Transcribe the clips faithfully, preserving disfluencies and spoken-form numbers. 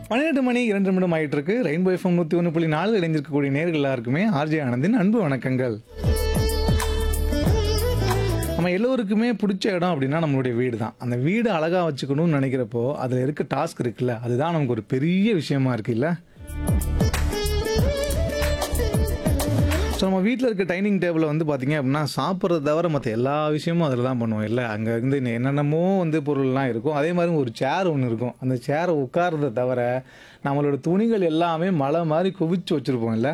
பன்னிரண்டு மணி இரண்டு நிமிடம் ஆயிட்டு இருக்கு. ரெயின்போ எஃப்எம் நூற்றி ஒன்று புள்ளி நாலு இணைஞ்சிருக்கக்கூடிய நேர்கள் எல்லாருக்குமே ஆர்ஜே ஆனந்தின் அன்பு வணக்கங்கள். நம்ம எல்லோருக்குமே பிடிச்ச இடம் அப்படின்னா நம்மளுடைய வீடு தான். அந்த வீடு அழகாக வச்சுக்கணும்னு நினைக்கிறப்போ அதில் இருக்க டாஸ்க் இருக்குல்ல, அதுதான் நமக்கு ஒரு பெரிய விஷயமா இருக்குல்ல. ஸோ நம்ம வீட்டில் இருக்க டைனிங் டேபிளில் வந்து பார்த்திங்க அப்படின்னா சாப்பிட்றத தவிர மற்ற எல்லா விஷயமும் அதில் தான் பண்ணுவோம் இல்லை. அங்கே இருந்து என்னென்னமோ வந்து பொருள்லாம் இருக்கும். அதே மாதிரி ஒரு சேர் ஒன்று இருக்கும். அந்த சேரை உட்கார்றத தவிர நம்மளோட துணிகள் எல்லாமே மலை மாதிரி குவிச்சு வச்சுருப்போம் இல்லை.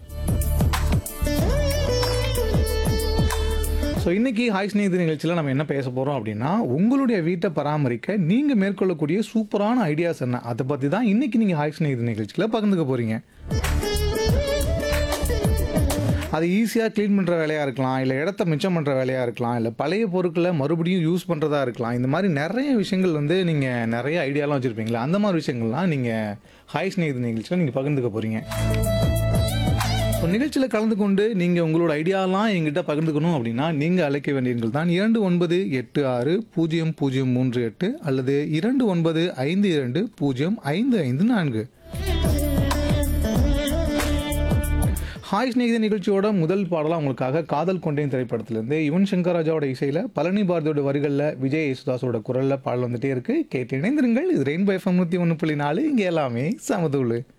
ஸோ இன்றைக்கி ஹாய் ஸ்நேகிதி நிகழ்ச்சியில் நம்ம என்ன பேச போகிறோம் அப்படின்னா, உங்களுடைய வீட்டை பராமரிக்க நீங்கள் மேற்கொள்ளக்கூடிய சூப்பரான ஐடியாஸ் என்ன, அதை பற்றி தான் இன்றைக்கி நீங்கள் ஹாய் ஸ்நேகிதி நிகழ்ச்சியில் பகிர்ந்துக்க போகிறீங்க. அது ஈஸியாக க்ளீன் பண்ணுற வேலையாக இருக்கலாம், இல்லை இடத்த மிச்சம் பண்ணுற வேலையாக இருக்கலாம், இல்லை பழைய பொருட்களை மறுபடியும் யூஸ் பண்ணுறதா இருக்கலாம். இந்த மாதிரி நிறைய விஷயங்கள் வந்து நீங்கள் நிறைய ஐடியாலாம் வச்சுருப்பீங்களா, அந்த மாதிரி விஷயங்கள்லாம் நீங்கள் ஹாய் ஸ்நேகிதி நிகழ்ச்சியில் நீங்கள் பகிர்ந்துக்க போகிறீங்க. ஸோ நிகழ்ச்சியில் கலந்து கொண்டு நீங்கள் உங்களோட ஐடியாலாம் எங்கிட்ட பகிர்ந்துக்கணும் அப்படின்னா நீங்கள் அழைக்க வேண்டியவர்கள் தான் இரண்டு ஒன்பது எட்டு ஆறு பூஜ்ஜியம் பூஜ்ஜியம் மூன்று எட்டு அல்லது இரண்டு ஒன்பது ஐந்து இரண்டு பூஜ்ஜியம் ஐந்து ஐந்து நான்கு. ஹாய் ஸ்நேகிதி நிகழ்ச்சியோட முதல் பாடலாம் உங்களுக்காக காதல் கொண்டேன் திரைப்படத்திலேருந்து யுவன் சங்கர் ராஜாவோட இசையில் பழனி பாரதியோட வரிகளில் விஜய் யேசுதாஸோட குரலில் பாடல் வந்துட்டே இருக்குது. கேட்டு இணைந்திருங்கள். இது ரெயின்போ எஃப்எம் நூற்றி ஒன்று புள்ளி நாலு. இங்கே எல்லாமே சமதூளு.